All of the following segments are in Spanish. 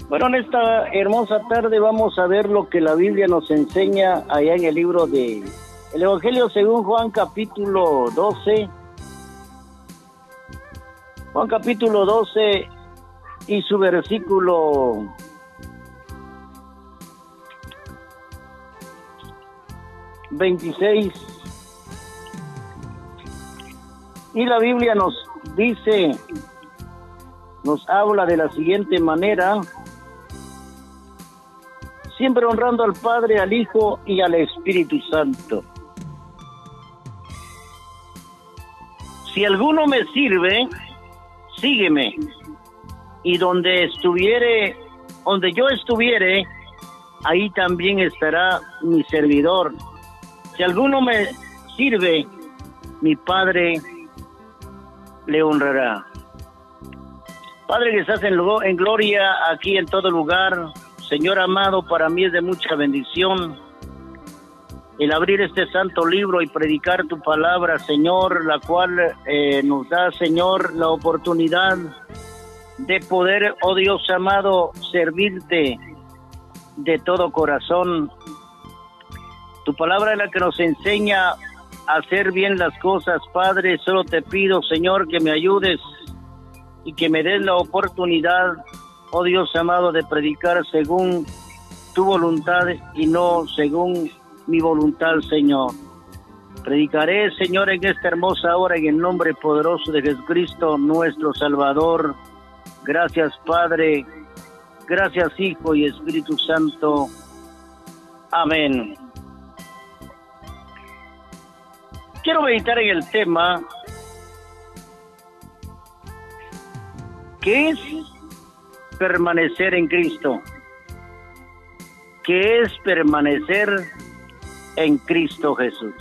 Bueno, en esta hermosa tarde vamos a ver lo que la Biblia nos enseña allá en el libro de el Evangelio según Juan capítulo 12. Juan capítulo 12 y su versículo 26. Y la Biblia nos dice, nos habla de la siguiente manera: siempre honrando al Padre, al Hijo y al Espíritu Santo. Si alguno me sirve, sígueme, y donde yo estuviere, ahí también estará mi servidor. Si alguno me sirve, mi Padre le honrará. Padre que estás en gloria aquí en todo lugar, Señor amado, para mí es de mucha bendición el abrir este santo libro y predicar tu palabra, Señor, la cual nos da, Señor, la oportunidad de poder, oh Dios amado, servirte de todo corazón. Tu palabra es la que nos enseña a hacer bien las cosas, Padre. Solo te pido, Señor, que me ayudes y que me des la oportunidad, oh Dios amado, de predicar según tu voluntad y no según mi voluntad, Señor. Predicaré, Señor, en esta hermosa hora en el nombre poderoso de Jesucristo, nuestro Salvador. Gracias, Padre. Gracias, Hijo y Espíritu Santo. Amén. Quiero meditar en el tema ¿qué es permanecer en Cristo? ¿Qué es permanecer en Cristo Jesús?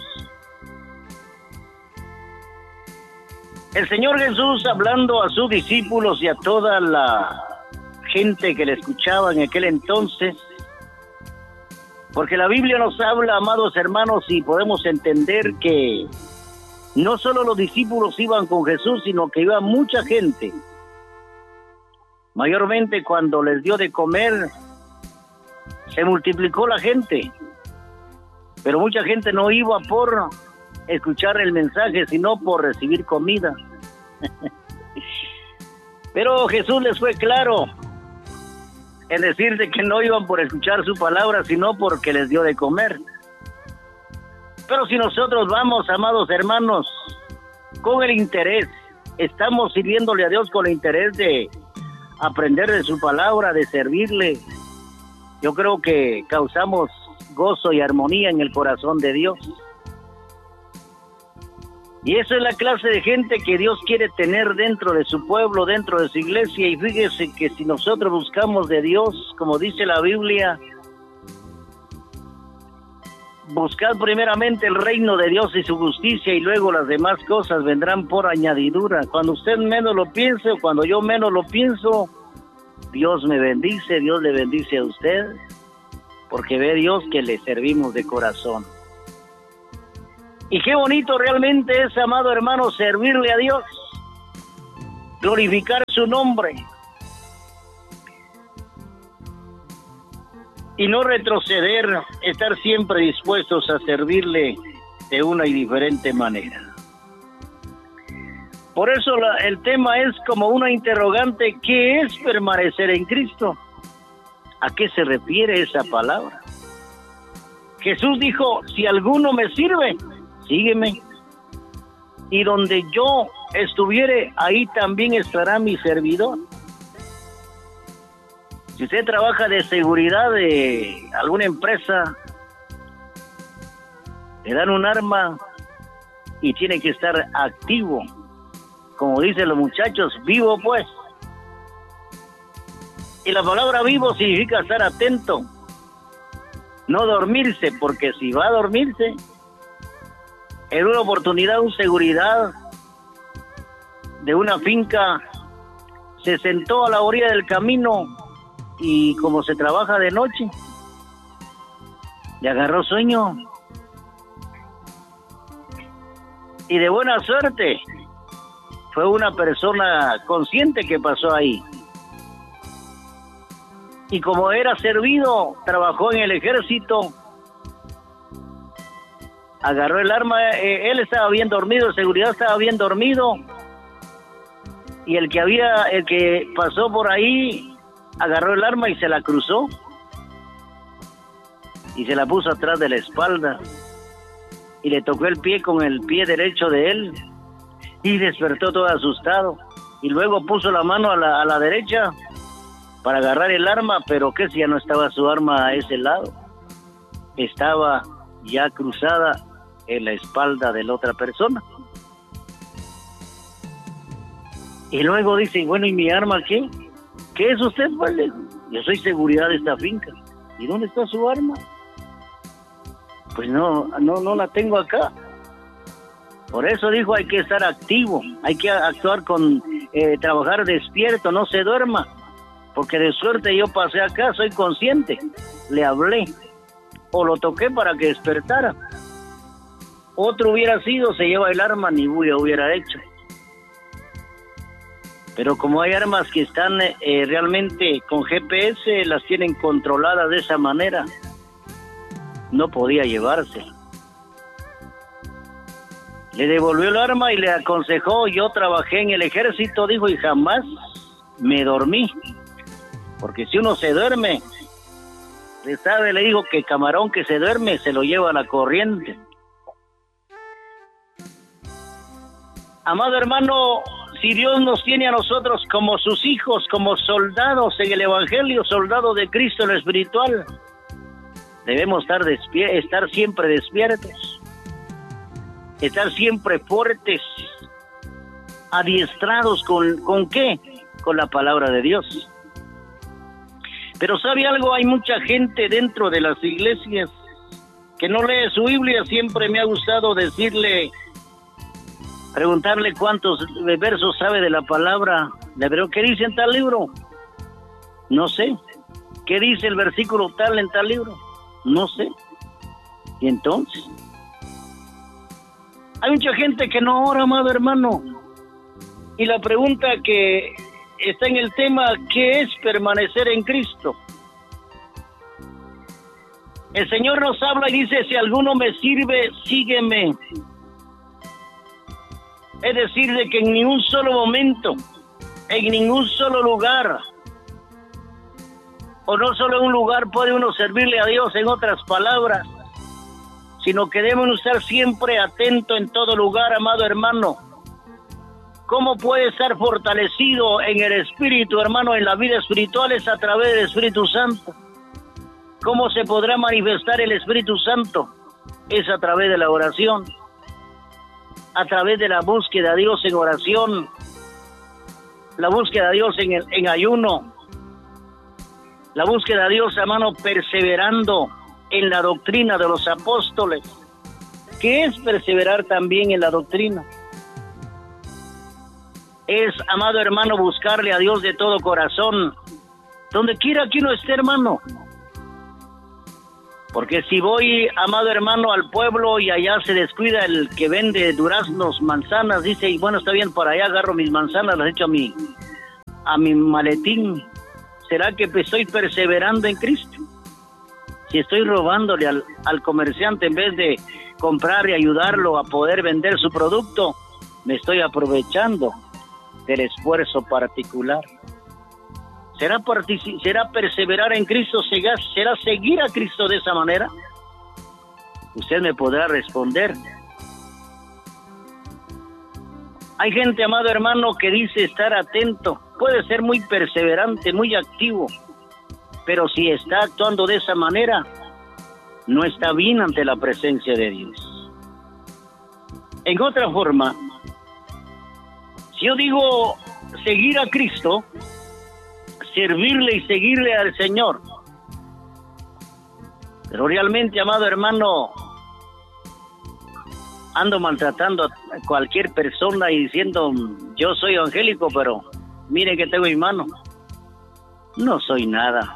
El Señor Jesús, hablando a sus discípulos y a toda la gente que le escuchaba en aquel entonces, porque la Biblia nos habla, amados hermanos, y podemos entender que no solo los discípulos iban con Jesús, sino que iba mucha gente. Mayormente cuando les dio de comer, se multiplicó la gente, pero mucha gente no iba por escuchar el mensaje, sino por recibir comida. Pero Jesús les fue claro en decirte que no iban por escuchar su palabra, sino porque les dio de comer. Pero si nosotros vamos, amados hermanos, con el interés, estamos sirviéndole a Dios con el interés de aprender de su palabra, de servirle, yo creo que causamos gozo y armonía en el corazón de Dios. Y esa es la clase de gente que Dios quiere tener dentro de su pueblo, dentro de su iglesia. Y fíjese que si nosotros buscamos de Dios, como dice la Biblia, buscad primeramente el reino de Dios y su justicia, y luego las demás cosas vendrán por añadidura. Cuando usted menos lo piense, o cuando yo menos lo pienso, Dios me bendice, Dios le bendice a usted, porque ve Dios que le servimos de corazón. Y qué bonito realmente es, amado hermano, servirle a Dios, glorificar su nombre y no retroceder, estar siempre dispuestos a servirle de una y diferente manera. Por eso el tema es como una interrogante: ¿qué es permanecer en Cristo? ¿A qué se refiere esa palabra? Jesús dijo: si alguno me sirve, sígueme, y donde yo estuviere, ahí también estará mi servidor. Si usted trabaja de seguridad de alguna empresa, le dan un arma y tiene que estar activo, como dicen los muchachos, vivo pues. Y la palabra vivo significa estar atento, no dormirse, porque si va a dormirse, en una oportunidad, un seguridad de una finca se sentó a la orilla del camino y como se trabaja de noche, le agarró sueño. Y de buena suerte, fue una persona consciente que pasó ahí. Y como era servido, trabajó en el ejército, agarró el arma, él estaba bien dormido, el seguridad estaba bien dormido, y el que pasó por ahí, agarró el arma y se la cruzó, y se la puso atrás de la espalda, y le tocó el pie con el pie derecho de él, y despertó todo asustado, y luego puso la mano a la derecha, para agarrar el arma, pero que si ya no estaba su arma a ese lado, estaba ya cruzada en la espalda de la otra persona. Y luego dice, bueno, ¿y mi arma qué? ¿Qué es usted? Pues, yo soy seguridad de esta finca. ¿Y dónde está su arma? Pues no la tengo acá. Por eso dijo, hay que estar activo, hay que actuar trabajar despierto, no se duerma. Porque de suerte yo pasé acá, soy consciente, le hablé, o lo toqué para que despertara. Otro hubiera sido, se lleva el arma, ni bulla hubiera hecho. Pero como hay armas que están realmente con GPS, las tienen controladas de esa manera, no podía llevarse. Le devolvió el arma y le aconsejó, yo trabajé en el ejército, dijo, y jamás me dormí. Porque si uno se duerme, le dijo que camarón que se duerme se lo lleva a la corriente. Amado hermano, si Dios nos tiene a nosotros como sus hijos, como soldados en el Evangelio, soldados de Cristo en lo espiritual, debemos estar siempre despiertos, estar siempre fuertes, adiestrados ¿con qué? Con la palabra de Dios. Pero ¿sabe algo? Hay mucha gente dentro de las iglesias que no lee su Biblia. Siempre me ha gustado preguntarle cuántos versos sabe de la palabra. ¿Pero qué dice en tal libro? No sé. ¿Qué dice el versículo tal en tal libro? No sé. ¿Y entonces? Hay mucha gente que no ora, amado hermano. Y la pregunta que está en el tema, ¿qué es permanecer en Cristo? El Señor nos habla y dice, si alguno me sirve, sígueme. Es decir, de que en ningún solo momento, en ningún solo lugar, o no solo en un lugar puede uno servirle a Dios, en otras palabras, sino que debemos estar siempre atentos en todo lugar, amado hermano. ¿Cómo puede estar fortalecido en el Espíritu, hermano, en la vida espiritual? Es a través del Espíritu Santo. ¿Cómo se podrá manifestar el Espíritu Santo? Es a través de la oración, a través de la búsqueda de Dios en oración, la búsqueda de Dios en ayuno, la búsqueda de Dios, hermano, perseverando en la doctrina de los apóstoles. ¿Qué es perseverar también en la doctrina? Es, amado hermano, buscarle a Dios de todo corazón, donde quiera que uno esté, hermano. Porque si voy, amado hermano, al pueblo y allá se descuida el que vende duraznos, manzanas, dice, y bueno, está bien, por allá agarro mis manzanas, las echo a mi maletín. ¿Será que estoy perseverando en Cristo? Si estoy robándole al comerciante en vez de comprar y ayudarlo a poder vender su producto, me estoy aprovechando del esfuerzo particular. ¿Será perseverar en Cristo? ¿Será seguir a Cristo de esa manera? Usted me podrá responder. Hay gente, amado hermano, que dice estar atento. Puede ser muy perseverante, muy activo, pero si está actuando de esa manera, no está bien ante la presencia de Dios. En otra forma, si yo digo seguir a Cristo, servirle y seguirle al Señor, pero realmente, amado hermano, ando maltratando a cualquier persona y diciendo, yo soy evangélico, pero miren que tengo mi mano. No soy nada.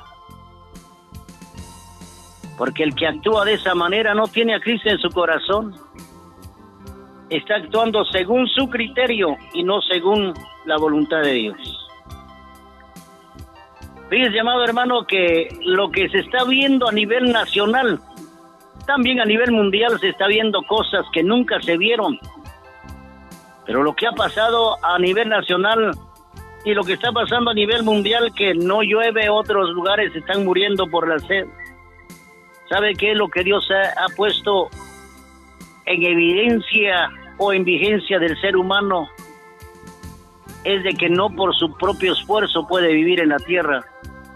Porque el que actúa de esa manera no tiene a Cristo en su corazón. Está actuando según su criterio y no según la voluntad de Dios. Fíjese, amado hermano, que lo que se está viendo a nivel nacional, también a nivel mundial se está viendo cosas que nunca se vieron. Pero lo que ha pasado a nivel nacional y lo que está pasando a nivel mundial, que no llueve, otros lugares están muriendo por la sed. ¿Sabe qué es lo que Dios ha puesto en evidencia o en vigencia del ser humano? Es de que no por su propio esfuerzo puede vivir en la tierra.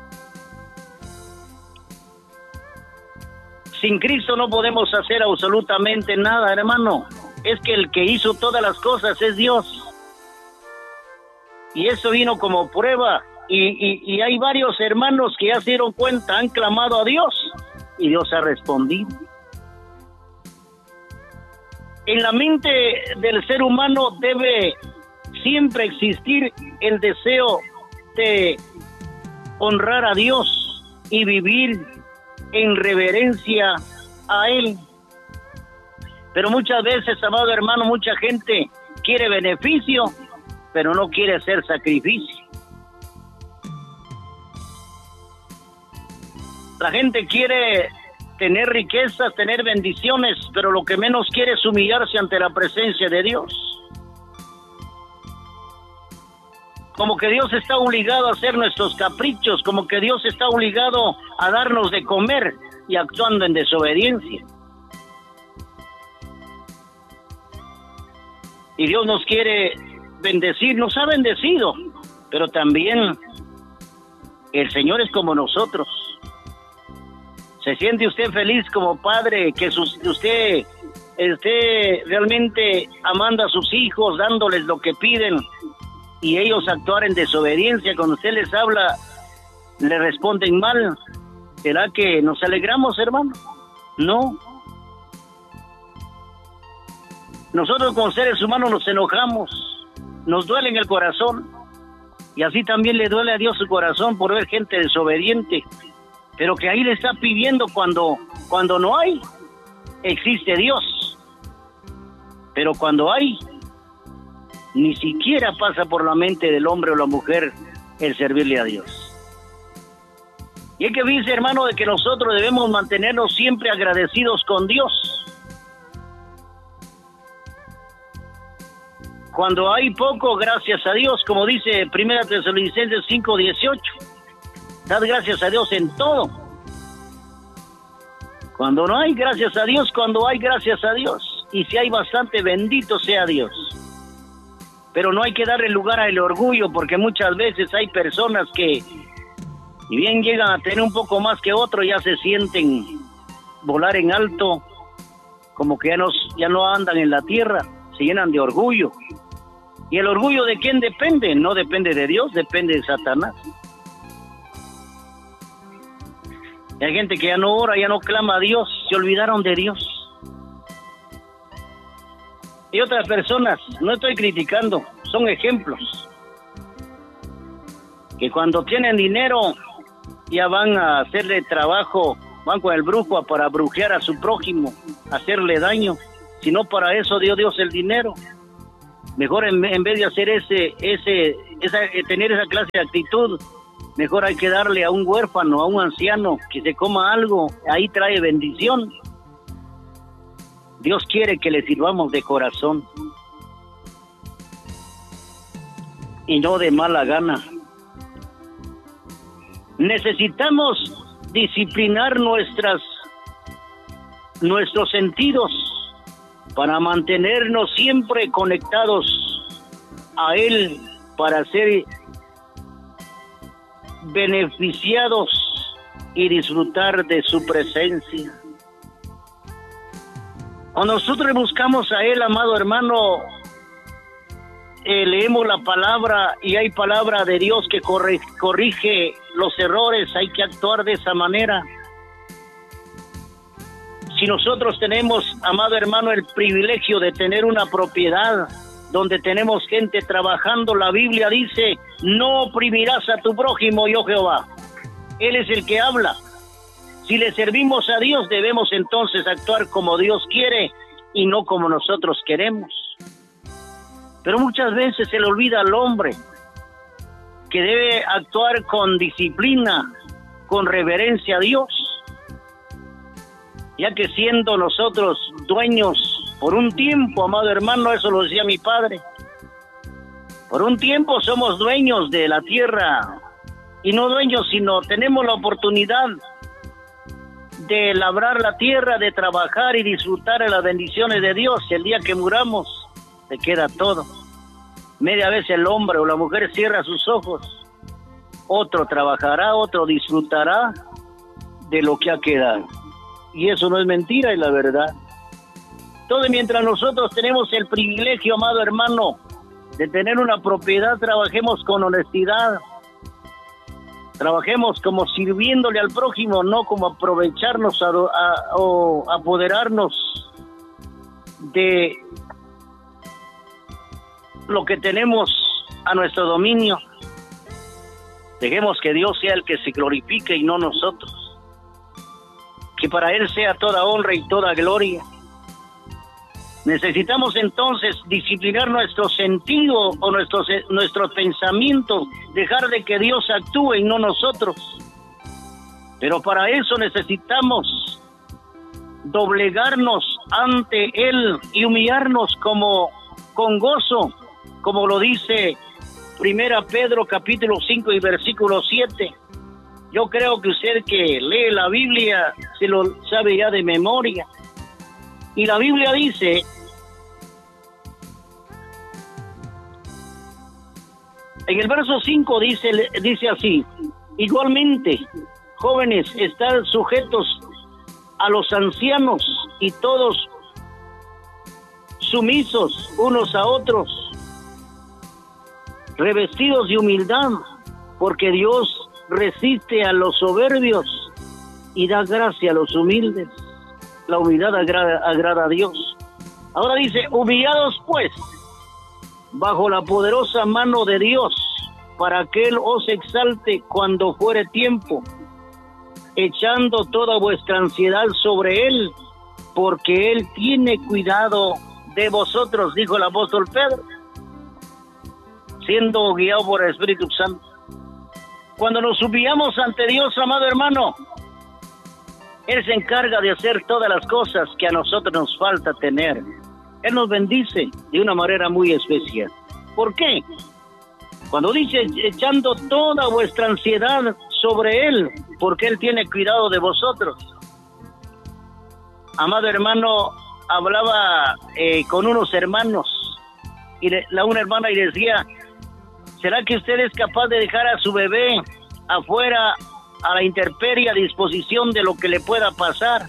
Sin Cristo no podemos hacer absolutamente nada, hermano. Es que el que hizo todas las cosas es Dios. Y eso vino como prueba. Y hay varios hermanos que ya se dieron cuenta, han clamado a Dios y Dios ha respondido. En la mente del ser humano debe siempre existir el deseo de honrar a Dios y vivir en reverencia a Él. Pero muchas veces, amado hermano, mucha gente quiere beneficio, pero no quiere hacer sacrificio. La gente quiere tener riquezas, tener bendiciones, pero lo que menos quiere es humillarse ante la presencia de Dios. Como que Dios está obligado a hacer nuestros caprichos, como que Dios está obligado a darnos de comer y actuando en desobediencia. Y Dios nos quiere bendecir, nos ha bendecido, pero también el Señor es como nosotros. ¿Se siente usted feliz como padre que usted esté realmente amando a sus hijos, dándoles lo que piden, y ellos actuar en desobediencia? Cuando usted les habla, le responden mal. ¿Será que nos alegramos, hermano? No. Nosotros como seres humanos nos enojamos, nos duele en el corazón, y así también le duele a Dios su corazón por ver gente desobediente, pero que ahí le está pidiendo cuando no hay, existe Dios, pero cuando hay, ni siquiera pasa por la mente del hombre o la mujer el servirle a Dios. Y hay que decir, hermano, de que nosotros debemos mantenernos siempre agradecidos con Dios. Cuando hay poco, gracias a Dios, como dice 1 Tesalonicenses 5:18, dad gracias a Dios en todo. Cuando no hay, gracias a Dios. Cuando hay, gracias a Dios. Y si hay bastante, bendito sea Dios. Pero no hay que darle lugar al orgullo, porque muchas veces hay personas que, si bien llegan a tener un poco más que otro, ya se sienten volar en alto, como que ya no andan en la tierra, se llenan de orgullo. ¿Y el orgullo de quién depende? No depende de Dios, depende de Satanás. Y hay gente que ya no ora, ya no clama a Dios, se olvidaron de Dios. Y otras personas, no estoy criticando, son ejemplos, que cuando tienen dinero ya van a hacerle trabajo, van con el brujo para brujear a su prójimo, hacerle daño. Si no, para eso dio Dios el dinero. Mejor en vez de hacer tener esa clase de actitud, mejor hay que darle a un huérfano, a un anciano, que se coma algo, ahí trae bendición. Dios quiere que le sirvamos de corazón y no de mala gana. Necesitamos disciplinar nuestros sentidos para mantenernos siempre conectados a Él, para ser beneficiados y disfrutar de su presencia. Cuando nosotros buscamos a Él, amado hermano, leemos la palabra y hay palabra de Dios que corrige los errores. Hay que actuar de esa manera. Si nosotros tenemos, amado hermano, el privilegio de tener una propiedad donde tenemos gente trabajando, la Biblia dice: no oprimirás a tu prójimo, yo Jehová. Él es el que habla. Si le servimos a Dios, debemos entonces actuar como Dios quiere y no como nosotros queremos. Pero muchas veces se le olvida al hombre que debe actuar con disciplina, con reverencia a Dios, ya que siendo nosotros dueños por un tiempo, amado hermano, eso lo decía mi padre, por un tiempo somos dueños de la tierra, y no dueños, sino tenemos la oportunidad de labrar la tierra, de trabajar y disfrutar de las bendiciones de Dios. El día que muramos, se queda todo. Media vez el hombre o la mujer cierra sus ojos, otro trabajará, otro disfrutará de lo que ha quedado. Y eso no es mentira, es la verdad. Todo mientras nosotros tenemos el privilegio, amado hermano, de tener una propiedad, trabajemos con honestidad, trabajemos como sirviéndole al prójimo, no como aprovecharnos o apoderarnos de lo que tenemos a nuestro dominio. Dejemos que Dios sea el que se glorifique y no nosotros. Que para Él sea toda honra y toda gloria. Necesitamos entonces disciplinar nuestro sentido o nuestros pensamientos, dejar de que Dios actúe y no nosotros. Pero para eso necesitamos doblegarnos ante Él y humillarnos con gozo, como lo dice 1 Pedro capítulo 5 y versículo 7. Yo creo que usted que lee la Biblia se lo sabe ya de memoria. Y la Biblia dice, en el verso 5 dice así: igualmente, jóvenes, están sujetos a los ancianos y todos sumisos unos a otros, revestidos de humildad, porque Dios resiste a los soberbios y da gracia a los humildes. La humildad agrada a Dios. Ahora dice, humillados pues bajo la poderosa mano de Dios, para que Él os exalte cuando fuere tiempo, echando toda vuestra ansiedad sobre Él, porque Él tiene cuidado de vosotros, dijo el apóstol Pedro, siendo guiado por el Espíritu Santo. Cuando nos humillamos ante Dios, amado hermano, Él se encarga de hacer todas las cosas que a nosotros nos falta tener. Él nos bendice de una manera muy especial. ¿Por qué? Cuando dice echando toda vuestra ansiedad sobre Él, porque Él tiene cuidado de vosotros. Amado hermano, hablaba con unos hermanos, y una hermana y decía, ¿será que usted es capaz de dejar a su bebé afuera a la intemperie, a disposición de lo que le pueda pasar?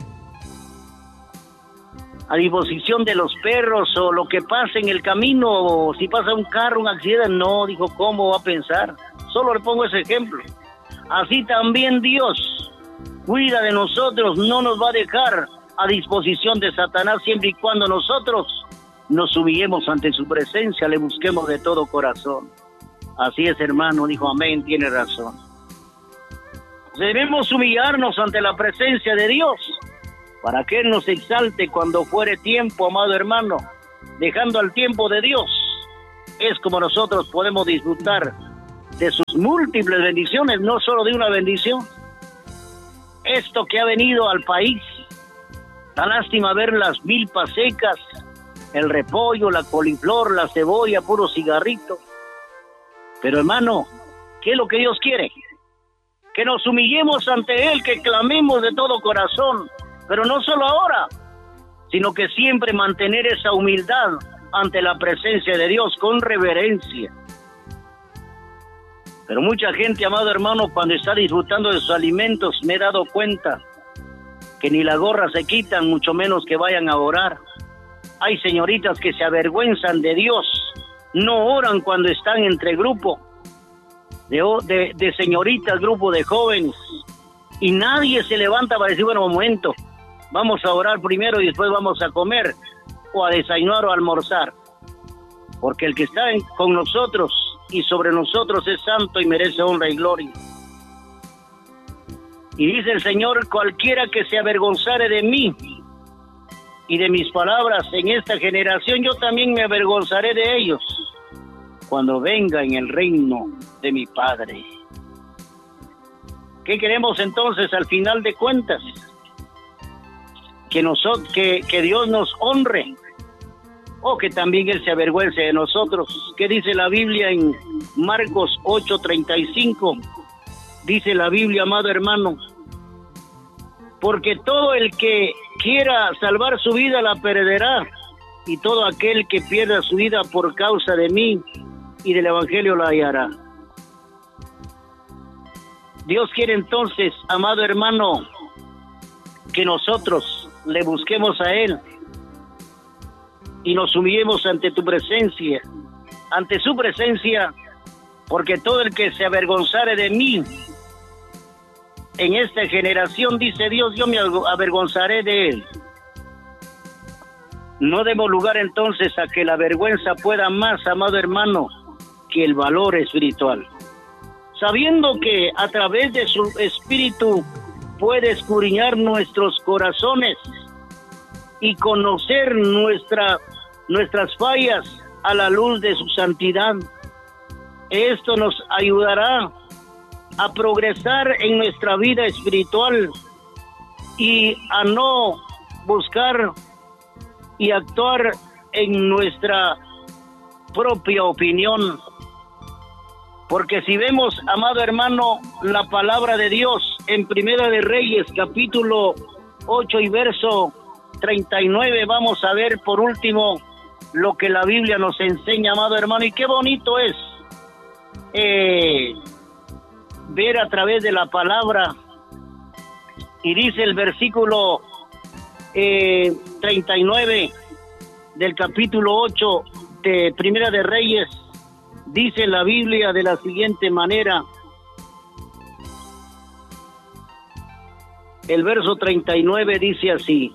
A disposición de los perros o lo que pase en el camino, o si pasa un carro, un accidente. No, dijo, ¿cómo va a pensar? Solo le pongo ese ejemplo. Así también Dios cuida de nosotros, no nos va a dejar a disposición de Satanás siempre y cuando nosotros nos humillemos ante su presencia, le busquemos de todo corazón. Así es, hermano, dijo, amén, tiene razón. Debemos humillarnos ante la presencia de Dios, para que Él nos exalte cuando fuere tiempo, amado hermano. Dejando al tiempo de Dios, es como nosotros podemos disfrutar de sus múltiples bendiciones, no solo de una bendición. Esto que ha venido al país, da lástima ver las milpas secas, el repollo, la coliflor, la cebolla, puro cigarrito. Pero hermano, ¿qué es lo que Dios quiere? Que nos humillemos ante Él, que clamemos de todo corazón, pero no solo ahora, sino que siempre mantener esa humildad ante la presencia de Dios con reverencia. Pero mucha gente, amado hermano, cuando está disfrutando de sus alimentos, me he dado cuenta que ni la gorra se quitan, mucho menos que vayan a orar. Hay señoritas que se avergüenzan de Dios, no oran cuando están entre grupo de señoritas, grupo de jóvenes, y nadie se levanta para decir, bueno, un momento, vamos a orar primero y después vamos a comer, o a desayunar o a almorzar, porque el que está con nosotros y sobre nosotros es santo y merece honra y gloria. Y dice el Señor, cualquiera que se avergonzare de mí y de mis palabras en esta generación, yo también me avergonzaré de ellos. cuando venga en el reino de mi Padre. ¿Qué queremos entonces al final de cuentas? Que Dios nos honre, o que también Él se avergüence de nosotros. ¿Qué dice la Biblia en Marcos 8:35? Dice la Biblia, amado hermano, porque todo el que quiera salvar su vida la perderá, y todo aquel que pierda su vida por causa de mí y del Evangelio la hallará. Dios quiere entonces, amado hermano, que nosotros le busquemos a Él y nos humillemos ante tu presencia, ante su presencia, porque todo el que se avergonzare de mí en esta generación, dice Dios, yo me avergonzaré de él. No demos lugar entonces a que la vergüenza pueda más, amado hermano, que el valor espiritual. Sabiendo que a través de su espíritu puede escudriñar nuestros corazones y conocer nuestras fallas a la luz de su santidad. Esto nos ayudará a progresar en nuestra vida espiritual y a no buscar y actuar en nuestra propia opinión. Porque si vemos, amado hermano, la palabra de Dios en Primera de Reyes, capítulo 8 y verso 39, vamos a ver por último lo que la Biblia nos enseña, amado hermano, y qué bonito es ver a través de la palabra. Y dice el versículo 39 del capítulo 8 de Primera de Reyes, dice la Biblia de la siguiente manera. El verso 39 dice así: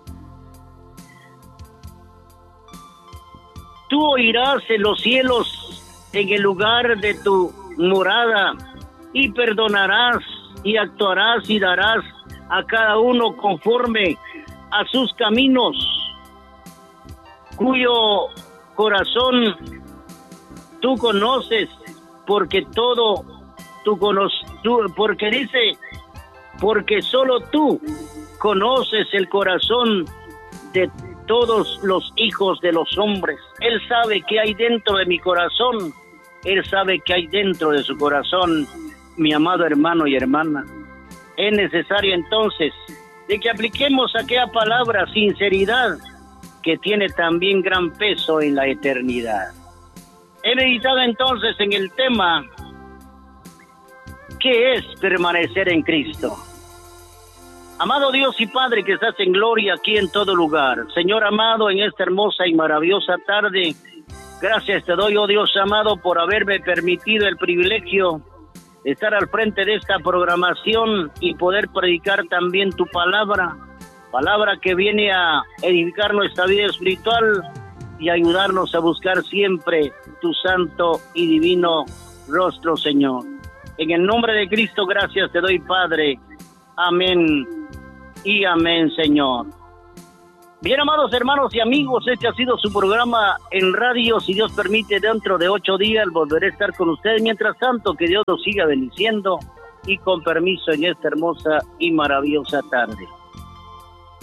tú oirás en los cielos en el lugar de tu morada, y perdonarás y actuarás y darás a cada uno conforme a sus caminos, cuyo corazón tú conoces, porque porque solo tú conoces el corazón de todos los hijos de los hombres. Él sabe qué hay dentro de mi corazón, Él sabe qué hay dentro de su corazón, mi amado hermano y hermana. Es necesario entonces de que apliquemos aquella palabra sinceridad, que tiene también gran peso en la eternidad. He meditado entonces en el tema, ¿qué es permanecer en Cristo? Amado Dios y Padre que estás en gloria aquí en todo lugar, Señor amado, en esta hermosa y maravillosa tarde, gracias te doy, oh Dios amado, por haberme permitido el privilegio de estar al frente de esta programación y poder predicar también tu palabra que viene a edificar nuestra vida espiritual y ayudarnos a buscar siempre tu santo y divino rostro, Señor. En el nombre de Cristo, gracias te doy, Padre. Amén y amén, Señor. Bien, amados hermanos y amigos, este ha sido su programa en radio. Si Dios permite, dentro de 8 días volveré a estar con ustedes. Mientras tanto, que Dios los siga bendiciendo, y con permiso en esta hermosa y maravillosa tarde.